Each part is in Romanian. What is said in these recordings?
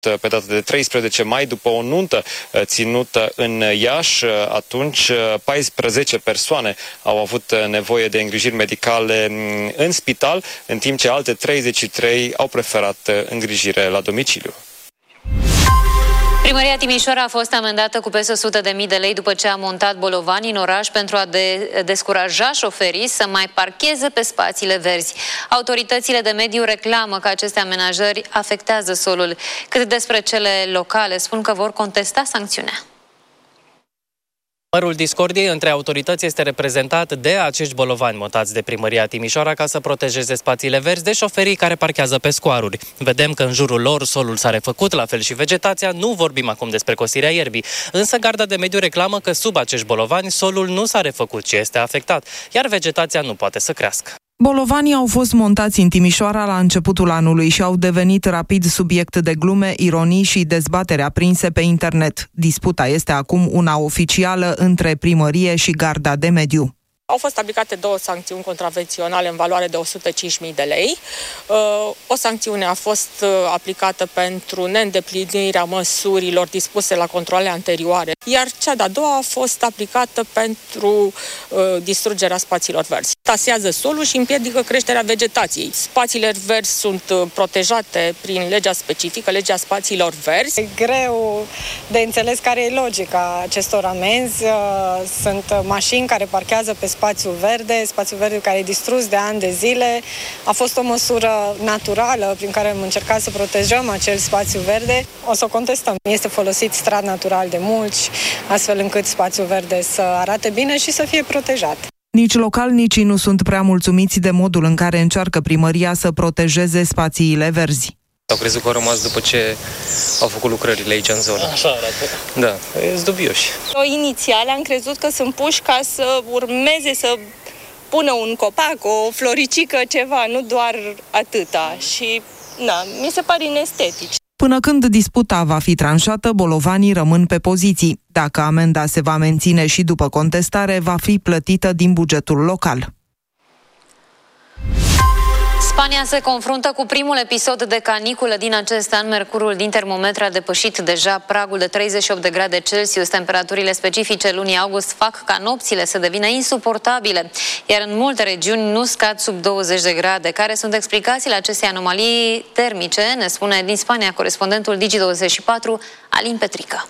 pe data de 13 mai, după o nuntă ținută în Iași. Atunci 14 persoane au avut nevoie de îngrijiri medicale în spital, în timp ce alte 33 au preferat îngrijire la domiciliu. Primăria Timișoara a fost amendată cu peste 100.000 de lei după ce a montat bolovani în oraș pentru a descuraja șoferii să mai parcheze pe spațiile verzi. Autoritățile de mediu reclamă că aceste amenajări afectează solul. Cât despre cele locale, spun că vor contesta sancțiunea. Mărul discordiei între autorități este reprezentat de acești bolovani montați de Primăria Timișoara ca să protejeze spațiile verzi de șoferii care parchează pe scoaruri. Vedem că în jurul lor solul s-a refăcut, la fel și vegetația, nu vorbim acum despre cosirea ierbii. Însă Garda de Mediu reclamă că sub acești bolovani solul nu s-a refăcut, ci este afectat, iar vegetația nu poate să crească. Bolovanii au fost montați în Timișoara la începutul anului și au devenit rapid subiect de glume, ironii și dezbatere aprinse pe internet. Disputa este acum una oficială între primărie și Garda de Mediu. Au fost aplicate 2 sancțiuni contravenționale în valoare de 105.000 de lei. O sancțiune a fost aplicată pentru neîndeplinirea măsurilor dispuse la controale anterioare, iar cea de-a doua a fost aplicată pentru distrugerea spațiilor verzi. Tasează solul și împiedică creșterea vegetației. Spațiile verzi sunt protejate prin legea specifică, legea spațiilor verzi. E greu de înțeles care e logica acestor amenzi. Sunt mașini care parchează pe spațiu verde care e distrus de ani de zile. A fost o măsură naturală prin care am încercat să protejăm acel spațiu verde. O să o contestăm. Este folosit strat natural de mulți, astfel încât spațiul verde să arate bine și să fie protejat. Nici localnicii nu sunt prea mulțumiți de modul în care încearcă primăria să protejeze spațiile verzi. Au crezut că au rămas după ce au făcut lucrările aici în zonă. Așa arată. Da, sunt dubioși. Inițial am crezut că sunt puși ca să urmeze să pună un copac, o floricică, ceva, nu doar atâta. Și, mi se pare inestetic. Până când disputa va fi tranșată, bolovanii rămân pe poziții. Dacă amenda se va menține și după contestare, va fi plătită din bugetul local. Spania se confruntă cu primul episod de caniculă din acest an. Mercurul din termometru a depășit deja pragul de 38 de grade Celsius. Temperaturile specifice lunii august fac ca nopțile să devină insuportabile, iar în multe regiuni nu scad sub 20 de grade. Care sunt explicațiile acestei anomalii termice? Ne spune din Spania corespondentul Digi24, Alin Petrică.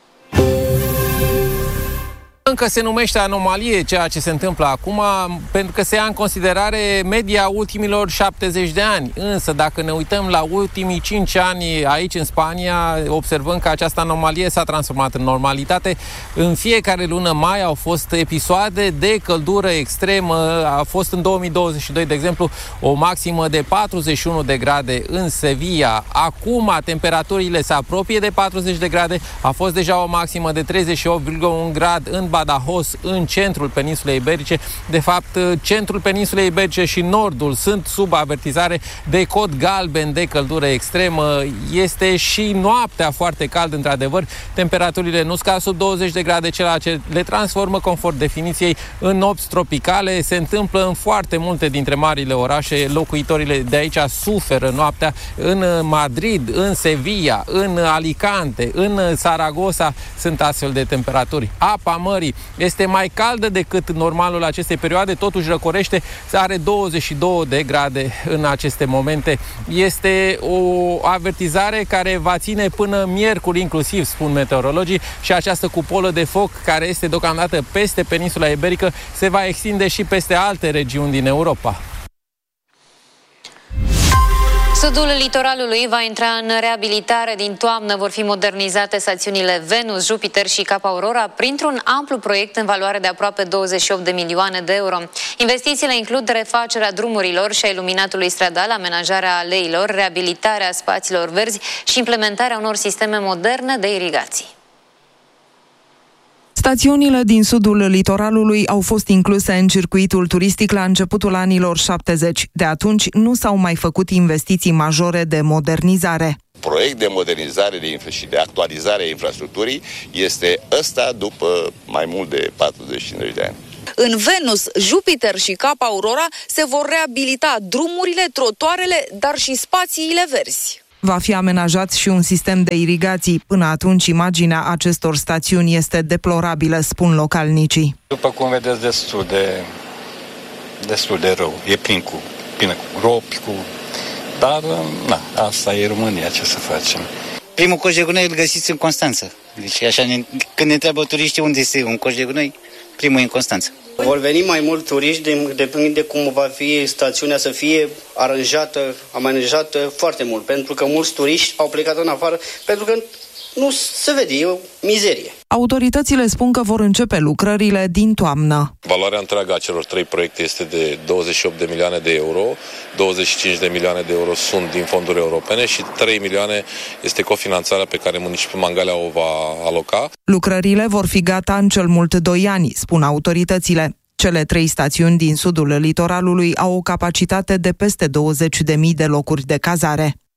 Încă se numește anomalie ceea ce se întâmplă acum, pentru că se ia în considerare media ultimilor 70 de ani. Însă, dacă ne uităm la ultimii 5 ani aici în Spania, observăm că această anomalie s-a transformat în normalitate. În fiecare lună mai au fost episoade de căldură extremă. A fost în 2022, de exemplu, o maximă de 41 de grade în Sevilla. Acum, temperaturile se apropie de 40 de grade. A fost deja o maximă de 38,1 grad în Badajoz, în centrul peninsulei iberice. De fapt, centrul peninsulei iberice și nordul sunt sub avertizare de cod galben de căldură extremă. Este și noaptea foarte cald, într-adevăr. Temperaturile nu scad sub 20 de grade, ceea ce le transformă, conform definiției, în nopți tropicale. Se întâmplă în foarte multe dintre marile orașe. Locuitorile de aici suferă noaptea. În Madrid, în Sevilla, în Alicante, în Saragossa sunt astfel de temperaturi. Apa mării este mai caldă decât normalul acestei perioade, totuși răcorește, are 22 de grade în aceste momente. Este o avertizare care va ține până miercuri inclusiv, spun meteorologii, și această cupolă de foc care este deocamdată peste peninsula iberică se va extinde și peste alte regiuni din Europa. Sudul litoralului va intra în reabilitare. Din toamnă vor fi modernizate stațiunile Venus, Jupiter și Cap Aurora printr-un amplu proiect în valoare de aproape 28 de milioane de euro. Investițiile includ refacerea drumurilor și a iluminatului stradal, amenajarea aleilor, reabilitarea spațiilor verzi și implementarea unor sisteme moderne de irigații. Stațiunile din sudul litoralului au fost incluse în circuitul turistic la începutul anilor 70. De atunci nu s-au mai făcut investiții majore de modernizare. Proiect de modernizare și de actualizare a infrastructurii este ăsta după mai mult de 45 de ani. În Venus, Jupiter și Cap Aurora se vor reabilita drumurile, trotuarele, dar și spațiile verzi. Va fi amenajat și un sistem de irigații. Până atunci, imaginea acestor stațiuni este deplorabilă, spun localnicii. După cum vedeți, destul de rău. E plin cu gropi, dar asta e România, ce să facem. Primul coș de gunoi îl găsiți în Constanța. Deci așa, când ne întreabă turiștii unde este un coș de gunoi, primul e în Constanța. Vor veni mai mult turiști, depinde de cum va fi stațiunea să fie aranjată, amenajată foarte mult, pentru că mulți turiști au plecat în afară, pentru că nu se vede, e o mizerie. Autoritățile spun că vor începe lucrările din toamnă. Valoarea întreagă a celor 3 proiecte este de 28 de milioane de euro, 25 de milioane de euro sunt din fonduri europene și 3 milioane este cofinanțarea pe care municipiul Mangalea o va aloca. Lucrările vor fi gata în cel mult 2 ani, spun autoritățile. Cele 3 stațiuni din sudul litoralului au o capacitate de peste 20.000 de locuri de cazare.